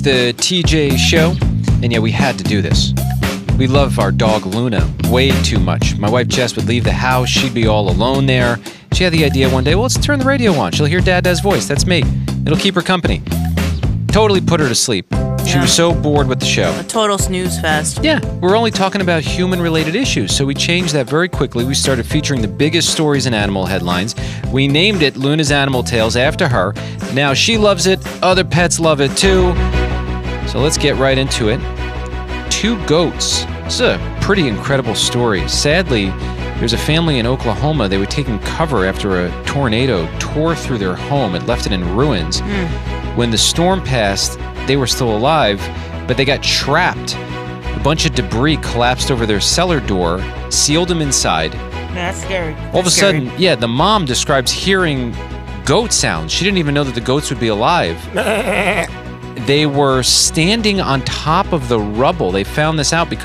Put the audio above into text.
The TJ Show, and yeah, we had to do this. We love our dog Luna way too much. My wife Jess would leave the house. She'd be all alone there. She had the idea one day, well, let's turn the radio on. She'll hear Dad's voice. That's me. It'll keep her company. Totally put her to sleep. She was so bored with the show. A total snooze fest. Yeah, we're only talking about human-related issues, so we changed that very quickly. We started featuring the biggest stories in animal headlines. We named it Luna's Animal Tales after her. Now she loves it. Other pets love it too. So let's get right into it. 2 goats. This is a pretty incredible story. Sadly, there's a family in Oklahoma. They were taking cover after a tornado tore through their home. It left it in ruins. When the storm passed, they were still alive, but they got trapped. A bunch of debris collapsed over their cellar door, sealed them inside. That's scary. All of a sudden, the mom describes hearing goat sounds. She didn't even know that the goats would be alive. They were standing on top of the rubble. They found this out because